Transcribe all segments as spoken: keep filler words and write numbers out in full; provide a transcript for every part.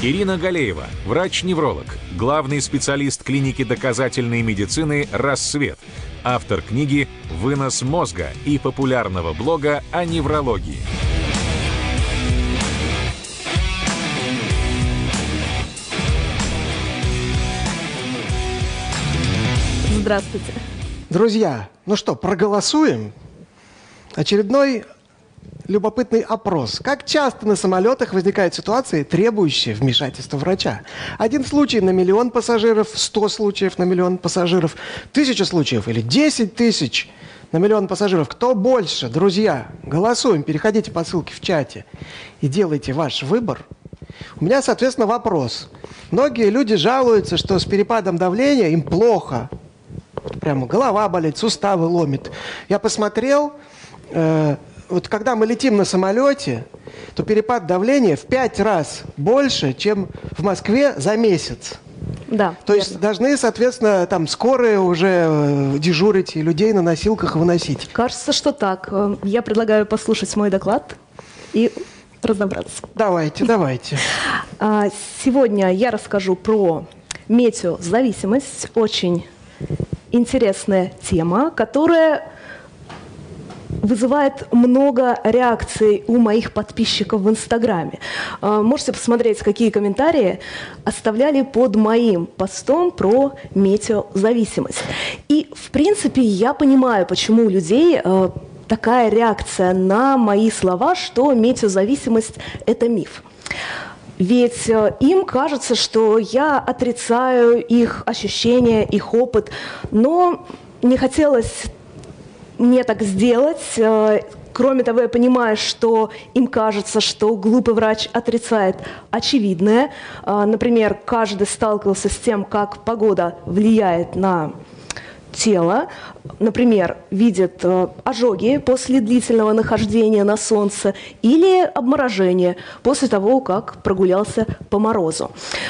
Ирина Галеева, врач-невролог, главный специалист клиники доказательной медицины «Рассвет», автор книги «Вынос мозга» и популярного блога о неврологии. Здравствуйте. Друзья, ну что, проголосуем? Очередной любопытный опрос. Как часто на самолетах возникают ситуации, требующие вмешательства врача? Один случай на миллион пассажиров, сто случаев на миллион пассажиров, тысяча случаев или десять тысяч на миллион пассажиров. Кто больше? Друзья, голосуем, переходите по ссылке в чате и делайте ваш выбор. У меня, соответственно, вопрос. Многие люди жалуются, что с перепадом давления им плохо. Прямо голова болит, суставы ломит. Я посмотрел, э, вот когда мы летим на самолете, то перепад давления в пять раз больше, чем в Москве за месяц. Да. То есть должны, соответственно, там скорые уже э, дежурить и людей на носилках выносить. Кажется, что так. Я предлагаю послушать мой доклад и разобраться. Давайте, давайте. Сегодня я расскажу про метеозависимость. Очень интересная тема, которая вызывает много реакций у моих подписчиков в Инстаграме. Можете посмотреть, какие комментарии оставляли под моим постом про метеозависимость. И, в принципе, я понимаю, почему у людей такая реакция на мои слова, что метеозависимость – это миф. Ведь им кажется, что я отрицаю их ощущения, их опыт, но не хотелось мне так сделать. Кроме того, я понимаю, что им кажется, что глупый врач отрицает очевидное. Например, каждый сталкивался с тем, как погода влияет на тело. Например, видит э, ожоги после длительного нахождения на солнце или обморожение после того, как прогулялся по морозу.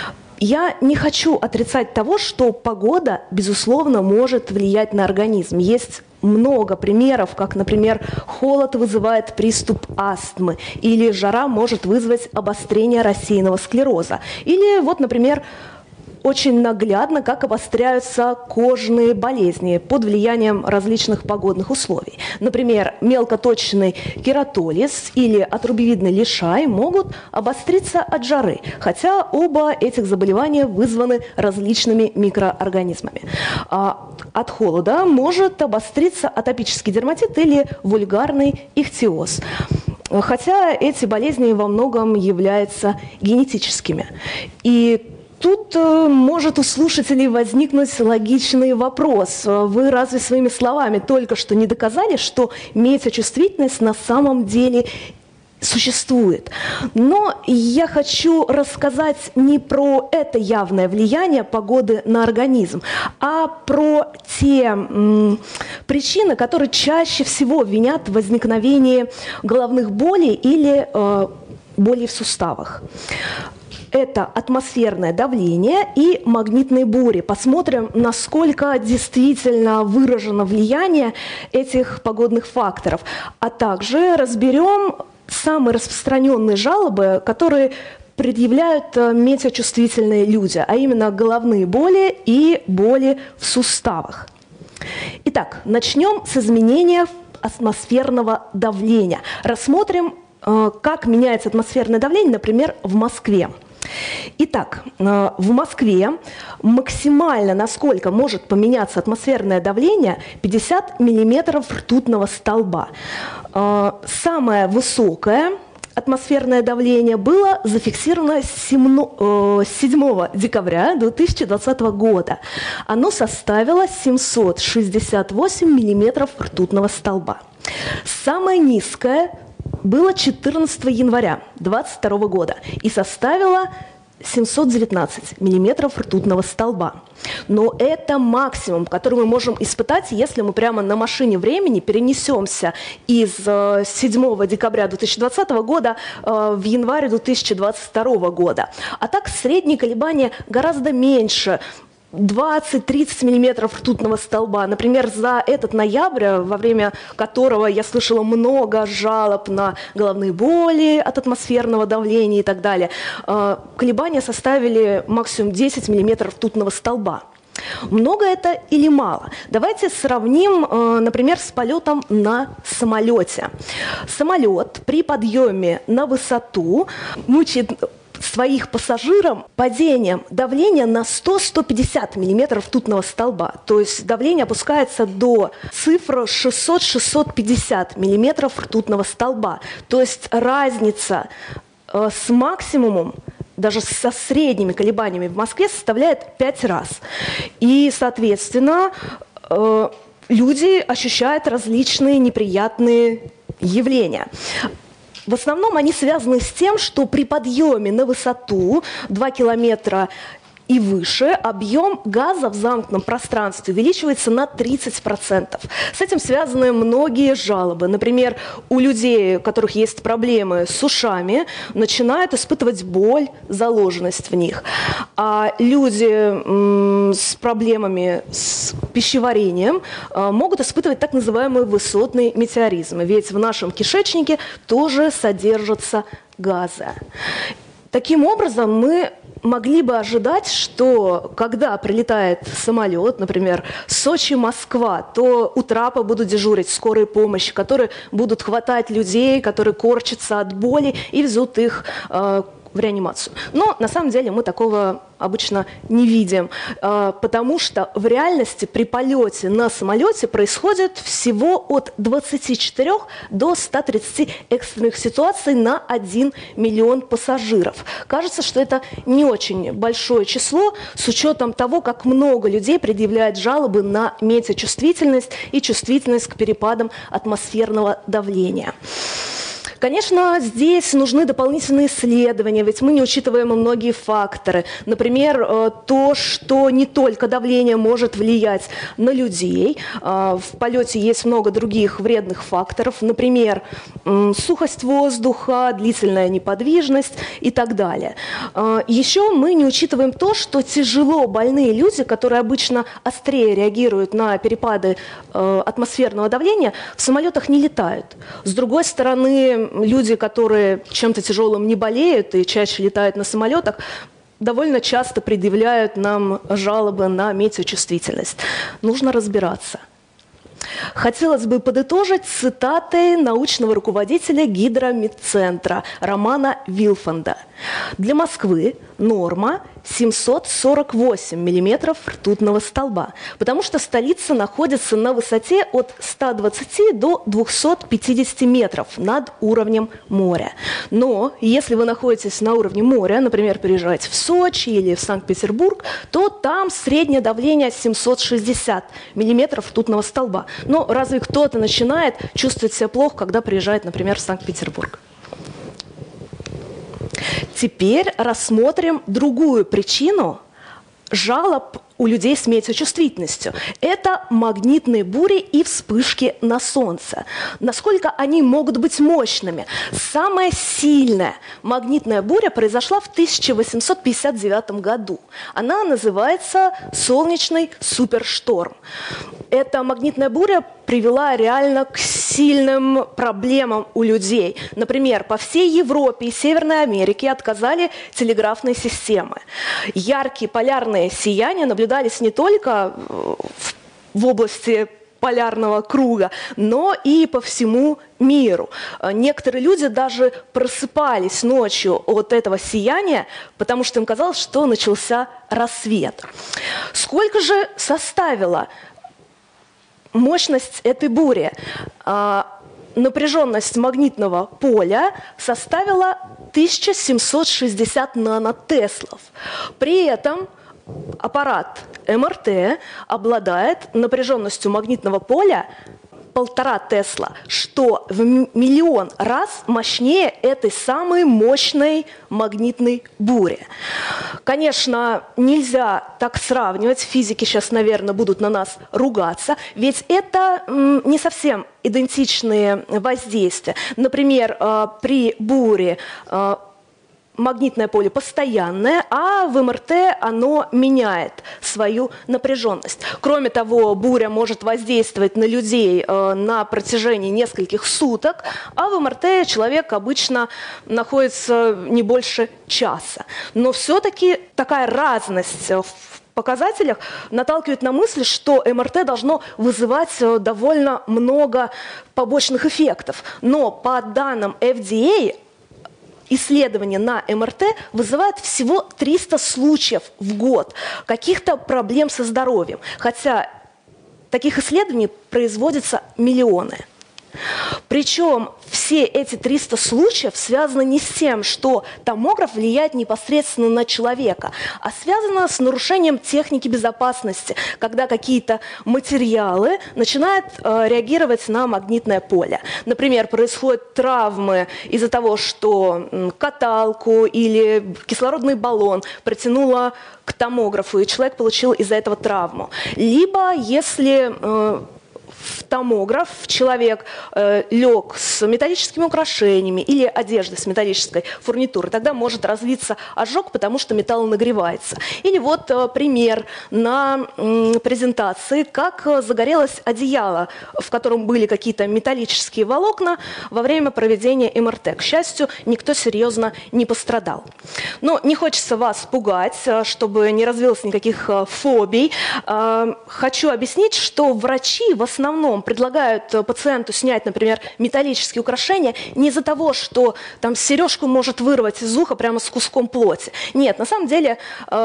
Я не хочу отрицать того, что погода, безусловно, может влиять на организм. Есть много примеров, как, например, холод вызывает приступ астмы, или жара может вызвать обострение рассеянного склероза. Или вот, например, очень наглядно, как обостряются кожные болезни под влиянием различных погодных условий. Например, мелкоточный кератолиз или отрубевидный лишай могут обостриться от жары, хотя оба этих заболевания вызваны различными микроорганизмами. А от холода может обостриться атопический дерматит или вульгарный ихтиоз. Хотя эти болезни во многом являются генетическими. И тут э, может у слушателей возникнуть логичный вопрос. Вы разве своими словами только что не доказали, что метеочувствительность на самом деле существует? Но я хочу рассказать не про это явное влияние погоды на организм, а про те м, причины, которые чаще всего винят в возникновении головных болей или э, болей в суставах. Это атмосферное давление и магнитные бури. Посмотрим, насколько действительно выражено влияние этих погодных факторов. А также разберем самые распространенные жалобы, которые предъявляют метеочувствительные люди, а именно головные боли и боли в суставах. Итак, начнем с изменения атмосферного давления. Рассмотрим, как меняется атмосферное давление, например, в Москве. Итак, в Москве максимально, насколько может поменяться атмосферное давление, пятьдесят миллиметров ртутного столба. Самое высокое атмосферное давление было зафиксировано седьмого декабря две тысячи двадцатого года. Оно составило семьсот шестьдесят восемь миллиметров ртутного столба. Самое низкое было четырнадцатого января две тысячи двадцать второго года и составило семьсот девятнадцать миллиметров ртутного столба. Но это максимум, который мы можем испытать, если мы прямо на машине времени перенесемся из седьмого декабря две тысячи двадцатого года в январь две тысячи двадцать второго года. А так средние колебания гораздо меньше. двадцать-тридцать миллиметров ртутного столба. Например, за этот ноябрь, во время которого я слышала много жалоб на головные боли от атмосферного давления и так далее, колебания составили максимум десять миллиметров ртутного столба. Много это или мало? Давайте сравним, например, с полетом на самолете. Самолет при подъеме на высоту мучает своих пассажиров падением давления на сто — сто пятьдесят миллиметров ртутного столба. То есть давление опускается до цифры шестьсот — шестьсот пятьдесят миллиметров ртутного столба. То есть разница э, с максимумом, даже со средними колебаниями в Москве, составляет пять раз. И, соответственно, э, люди ощущают различные неприятные явления. В основном они связаны с тем, что при подъеме на высоту два километра и выше объем газа в замкнутом пространстве увеличивается на тридцать процентов. С этим связаны многие жалобы. Например, у людей, у которых есть проблемы с ушами, начинают испытывать боль, заложенность в них. А люди м, с проблемами с пищеварением а, могут испытывать так называемый высотный метеоризм. Ведь в нашем кишечнике тоже содержатся газы. Таким образом, мы могли бы ожидать, что когда прилетает самолет, например, Сочи-Москва, то у трапа будут дежурить скорые помощи, которые будут хватать людей, которые корчатся от боли и везут их э, в реанимацию. Но на самом деле мы такого обычно не видим, э, потому что в реальности при полете на самолете происходит всего от двадцати четырёх до ста тридцати экстренных ситуаций на один миллион пассажиров. Кажется, что это не очень большое число с учетом того, как много людей предъявляют жалобы на метеочувствительность и чувствительность к перепадам атмосферного давления. Конечно, здесь нужны дополнительные исследования, ведь мы не учитываем многие факторы. Например, то, что не только давление может влиять на людей. В полете есть много других вредных факторов, например, сухость воздуха, длительная неподвижность и так далее. Еще мы не учитываем то, что тяжело больные люди, которые обычно острее реагируют на перепады атмосферного давления, в самолетах не летают. С другой стороны, люди, которые чем-то тяжелым не болеют и чаще летают на самолетах, довольно часто предъявляют нам жалобы на метеочувствительность. Нужно разбираться. Хотелось бы подытожить цитатой научного руководителя Гидромедцентра Романа Вилфанда. Для Москвы норма семьсот сорок восемь миллиметров ртутного столба, потому что столица находится на высоте от ста двадцати до двухсот пятидесяти метров над уровнем моря. Но если вы находитесь на уровне моря, например, приезжаете в Сочи или в Санкт-Петербург, то там среднее давление семьсот шестьдесят миллиметров ртутного столба. Но разве кто-то начинает чувствовать себя плохо, когда приезжает, например, в Санкт-Петербург? Теперь рассмотрим другую причину жалоб у людей с метеочувствительностью. Это магнитные бури и вспышки на Солнце. Насколько они могут быть мощными? Самая сильная магнитная буря произошла в тысяча восемьсот пятьдесят девятом году. Она называется солнечный супершторм. Эта магнитная буря привела реально к сильным проблемам у людей. Например, по всей Европе и Северной Америке отказали телеграфные системы. Яркие полярные сияния наблюдались не только в, в области полярного круга, но и по всему миру. Некоторые люди даже просыпались ночью от этого сияния, потому что им казалось, что начался рассвет. Сколько же составила мощность этой бури? Напряженность магнитного поля составила тысяча семьсот шестьдесят нанотеслов. При этом аппарат эм эр тэ обладает напряженностью магнитного поля полтора Тесла, что в миллион раз мощнее этой самой мощной магнитной бури. Конечно, нельзя так сравнивать, физики сейчас, наверное, будут на нас ругаться, ведь это не совсем идентичные воздействия. Например, при буре магнитное поле постоянное, а в эм эр тэ оно меняет свою напряженность. Кроме того, буря может воздействовать на людей э, на протяжении нескольких суток, а в эм эр тэ человек обычно находится не больше часа. Но все-таки такая разность в показателях наталкивает на мысль, что эм эр тэ должно вызывать довольно много побочных эффектов. Но по данным эф ди эй, исследования на эм эр тэ вызывают всего триста случаев в год каких-то проблем со здоровьем, хотя таких исследований производятся миллионы. Причем все эти триста случаев связаны не с тем, что томограф влияет непосредственно на человека, а связано с нарушением техники безопасности, когда какие-то материалы начинают э, реагировать на магнитное поле. Например, происходят травмы из-за того, что м, каталку или кислородный баллон протянуло к томографу, и человек получил из-за этого травму. Либо если э, в томограф человек э, лег с металлическими украшениями или одеждой с металлической фурнитурой, тогда может развиться ожог, потому что металл нагревается. Или вот э, пример на э, презентации, как э, загорелось одеяло, в котором были какие-то металлические волокна во время проведения эм эр тэ. К счастью, никто серьезно не пострадал. Но не хочется вас пугать, э, чтобы не развилось никаких э, фобий. Э, хочу объяснить, что врачи в основном предлагают пациенту снять, например, металлические украшения не из-за того, что там сережку может вырвать из уха прямо с куском плоти. Нет, на самом деле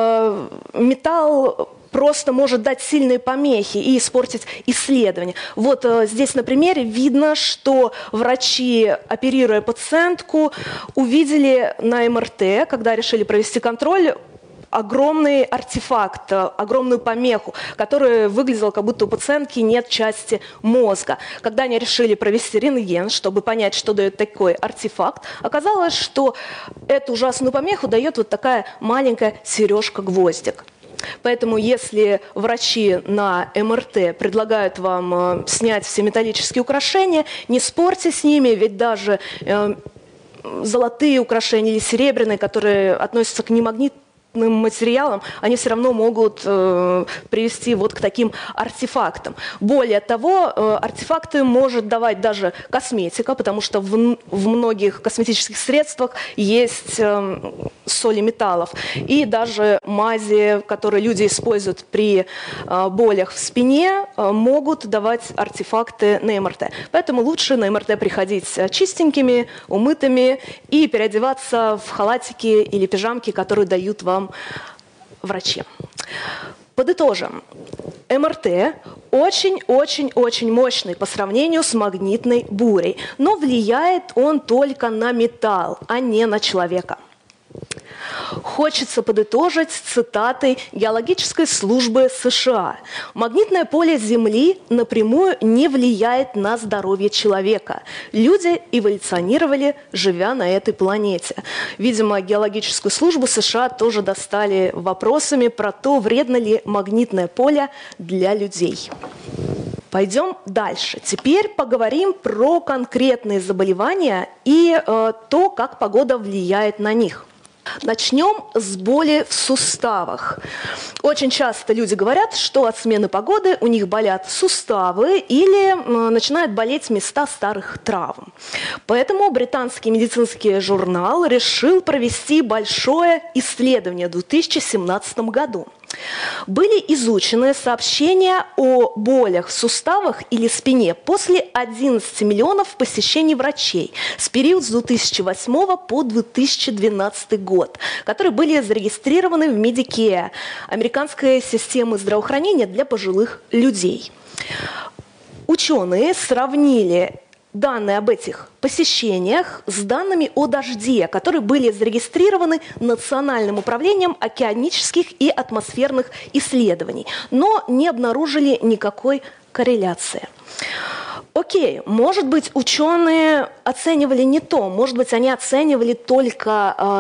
э, металл просто может дать сильные помехи и испортить исследование. Вот э, здесь на примере видно, что врачи, оперируя пациентку, увидели на эм эр тэ, когда решили провести контроль, огромный артефакт, огромную помеху, которая выглядела, как будто у пациентки нет части мозга. Когда они решили провести рентген, чтобы понять, что дает такой артефакт, оказалось, что эту ужасную помеху дает вот такая маленькая сережка-гвоздик. Поэтому если врачи на эм эр тэ предлагают вам э, снять все металлические украшения, не спорьте с ними, ведь даже э, золотые украшения или серебряные, которые относятся к немагнитным материалам, они все равно могут э, привести вот к таким артефактам. Более того, э, артефакты может давать даже косметика, потому что в, в многих косметических средствах есть э, соли металлов. И даже мази, которые люди используют при э, болях в спине, э, могут давать артефакты на эм эр тэ. Поэтому лучше на эм эр тэ приходить чистенькими, умытыми и переодеваться в халатики или пижамки, которые дают вам врачи. Подытожим. эм эр тэ очень-очень-очень мощный по сравнению с магнитной бурей, но влияет он только на металл, а не на человека. Хочется подытожить цитатой Геологической службы США. Магнитное поле Земли напрямую не влияет на здоровье человека. Люди эволюционировали, живя на этой планете. Видимо, Геологическую службу США тоже достали вопросами про то, вредно ли магнитное поле для людей. Пойдем дальше. Теперь поговорим про конкретные заболевания и э, то, как погода влияет на них. Начнем с боли в суставах. Очень часто люди говорят, что от смены погоды у них болят суставы или э, начинают болеть места старых травм. Поэтому британский медицинский журнал решил провести большое исследование в две тысячи семнадцатом году. Были изучены сообщения о болях в суставах или спине после одиннадцати миллионов посещений врачей с периода с две тысячи восьмого по две тысячи двенадцатый год, которые были зарегистрированы в Medicare, американской системы здравоохранения для пожилых людей. Ученые сравнили данные об этих посещениях с данными о дожде, которые были зарегистрированы Национальным управлением океанических и атмосферных исследований, но не обнаружили никакой корреляции. Окей, может быть, ученые оценивали не то, может быть, они оценивали только э,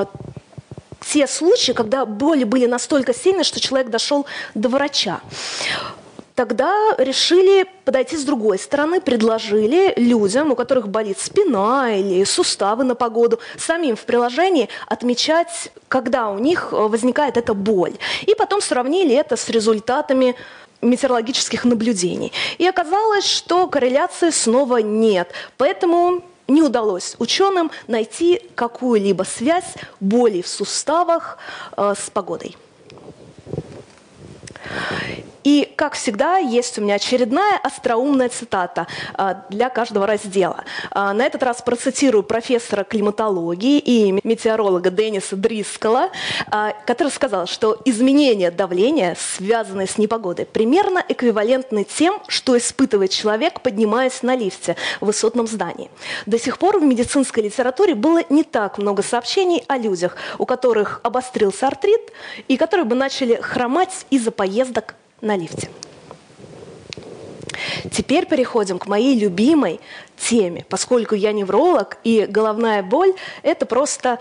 те случаи, когда боли были настолько сильны, что человек дошел до врача. Тогда решили подойти с другой стороны, предложили людям, у которых болит спина или суставы на погоду, самим в приложении отмечать, когда у них возникает эта боль. И потом сравнили это с результатами метеорологических наблюдений. И оказалось, что корреляции снова нет. Поэтому не удалось ученым найти какую-либо связь боли в суставах э, с погодой. И, как всегда, есть у меня очередная остроумная цитата а, для каждого раздела. А, на этот раз процитирую профессора климатологии и метеоролога Денниса Дрискола, а, который сказал, что изменения давления, связанные с непогодой, примерно эквивалентны тем, что испытывает человек, поднимаясь на лифте в высотном здании. До сих пор в медицинской литературе было не так много сообщений о людях, у которых обострился артрит и которые бы начали хромать из-за поездок на лифте. Теперь переходим к моей любимой теме, поскольку я невролог, и головная боль – это просто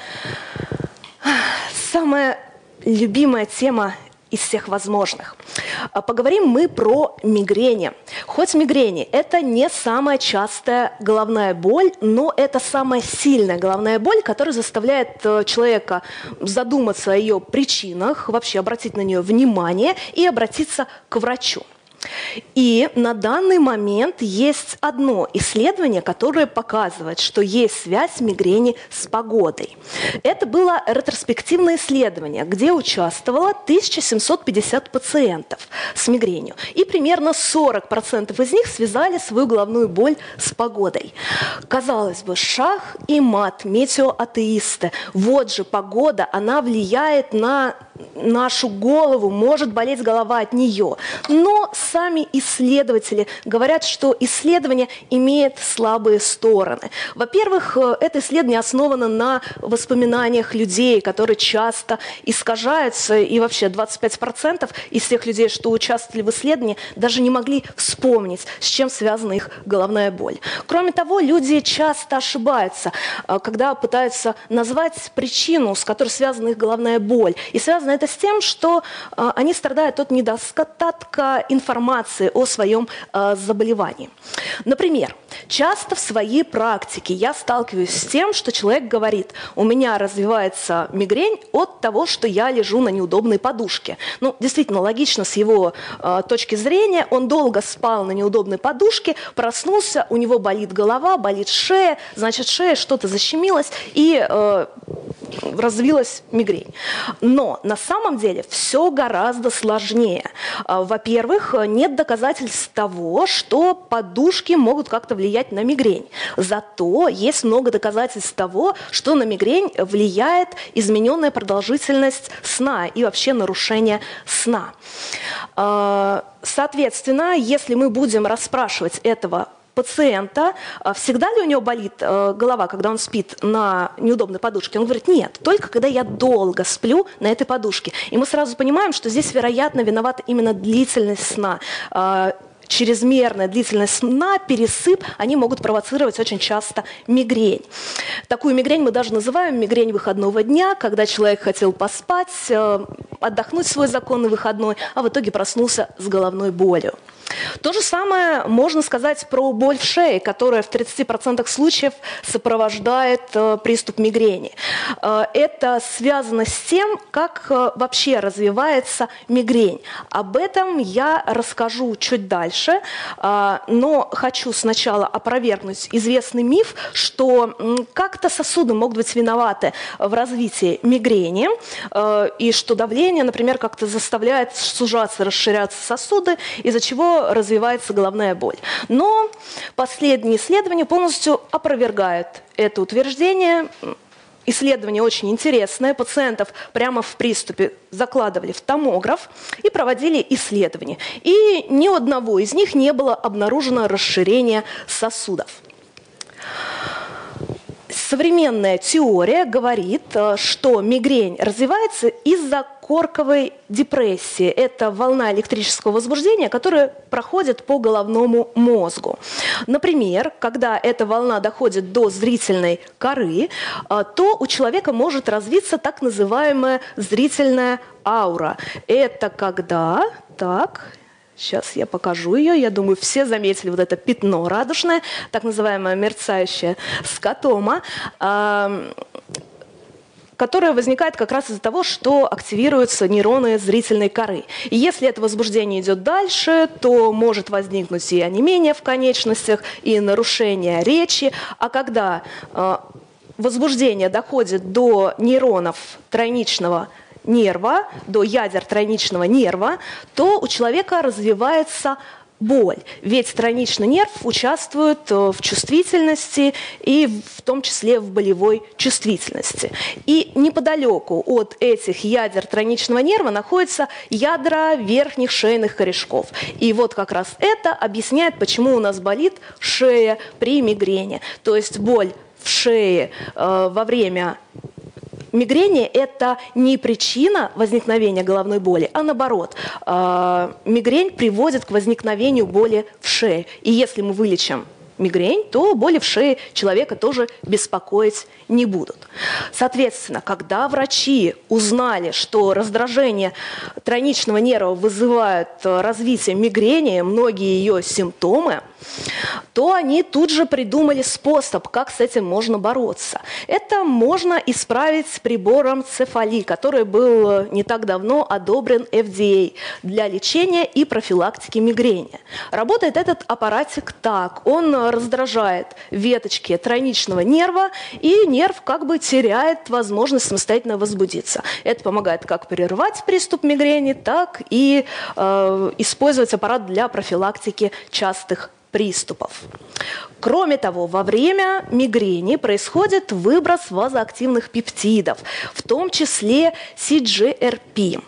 самая любимая тема из всех возможных. Поговорим мы про мигрени. Хоть мигрени – это не самая частая головная боль, но это самая сильная головная боль, которая заставляет человека задуматься о ее причинах, вообще обратить на нее внимание и обратиться к врачу. И на данный момент есть одно исследование, которое показывает, что есть связь мигрени с погодой. Это было ретроспективное исследование, где участвовало тысяча семьсот пятьдесят пациентов с мигренью. И примерно сорок процентов из них связали свою головную боль с погодой. Казалось бы, шах и мат, метеоатеисты. Вот же погода, она влияет на нашу голову, может болеть голова от нее. Но сами исследователи говорят, что исследование имеет слабые стороны. Во-первых, это исследование основано на воспоминаниях людей, которые часто искажаются, и вообще двадцать пять процентов из тех людей, что участвовали в исследовании, даже не могли вспомнить, с чем связана их головная боль. Кроме того, люди часто ошибаются, когда пытаются назвать причину, с которой связана их головная боль. И связано это с тем, что они страдают от недостатка информации о своем э, заболевании. Например, часто в своей практике я сталкиваюсь с тем, что человек говорит: у меня развивается мигрень от того, что я лежу на неудобной подушке. Ну, действительно, логично с его э, точки зрения. Он долго спал на неудобной подушке, проснулся, у него болит голова, болит шея, значит, шея что-то защемилось и э, развилась мигрень. Но на самом деле все гораздо сложнее. Во-первых, нет доказательств того, что подушки могут как-то влиять на мигрень. Зато есть много доказательств того, что на мигрень влияет измененная продолжительность сна и вообще нарушение сна. Соответственно, если мы будем расспрашивать этого пациента, всегда ли у него болит э, голова, когда он спит на неудобной подушке? Он говорит: нет, только когда я долго сплю на этой подушке. И мы сразу понимаем, что здесь, вероятно, виновата именно длительность сна. Э, чрезмерная длительность сна, пересып, они могут провоцировать очень часто мигрень. Такую мигрень мы даже называем мигрень выходного дня, когда человек хотел поспать, э, отдохнуть свой законный выходной, а в итоге проснулся с головной болью. То же самое можно сказать про боль в шее, которая в тридцати процентах случаев сопровождает э, приступ мигрени. Э, это связано с тем, как э, вообще развивается мигрень. Об этом я расскажу чуть дальше, э, но хочу сначала опровергнуть известный миф, что э, как-то сосуды могут быть виноваты в развитии мигрени, э, и что давление, например, как-то заставляет сужаться, расширяться сосуды, из-за чего развивается головная боль. Но последние исследования полностью опровергают это утверждение. Исследование очень интересное. Пациентов прямо в приступе закладывали в томограф и проводили исследования. И ни у одного из них не было обнаружено расширение сосудов. Современная теория говорит, что мигрень развивается из-за корковой депрессии. Это волна электрического возбуждения, которая проходит по головному мозгу. Например, когда эта волна доходит до зрительной коры, то у человека может развиться так называемая зрительная аура. Это когда... Так... Сейчас я покажу ее. Я думаю, все заметили вот это пятно радужное, так называемая мерцающая скотома, которая возникает как раз из-за того, что активируются нейроны зрительной коры. И если это возбуждение идет дальше, то может возникнуть и онемение в конечностях, и нарушение речи. А когда э, возбуждение доходит до нейронов тройничного нерва, до ядер тройничного нерва, то у человека развивается боль. Ведь тройничный нерв участвует в чувствительности и в том числе в болевой чувствительности. И неподалеку от этих ядер тройничного нерва находятся ядра верхних шейных корешков. И вот как раз это объясняет, почему у нас болит шея при мигрени. То есть боль в шее э, во время мигрени – это не причина возникновения головной боли, а наоборот. Э, мигрень приводит к возникновению боли в шее. И если мы вылечим мигрень, то боли в шее человека тоже беспокоить не будут. Соответственно, когда врачи узнали, что раздражение тройничного нерва вызывает развитие мигрени, многие ее симптомы, то они тут же придумали способ, как с этим можно бороться. Это можно исправить прибором Цефали, который был не так давно одобрен эф ди эй для лечения и профилактики мигрени. Работает этот аппаратик так. Он раздражает веточки тройничного нерва, и нерв как бы теряет возможность самостоятельно возбудиться. Это помогает как прервать приступ мигрени, так и э, использовать аппарат для профилактики частых приступов. Кроме того, во время мигрени происходит выброс вазоактивных пептидов, в том числе си джи эр пи.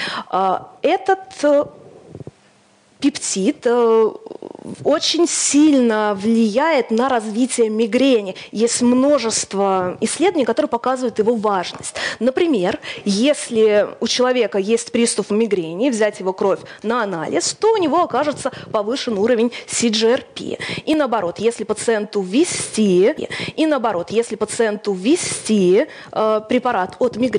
Этот пептид очень сильно влияет на развитие мигрени. Есть множество исследований, которые показывают его важность. Например, если у человека есть приступ мигрени, взять его кровь на анализ, то у него окажется повышен уровень си джи эр пи. И наоборот, если пациенту ввести, и наоборот, если пациенту ввести э, препарат от мигрени,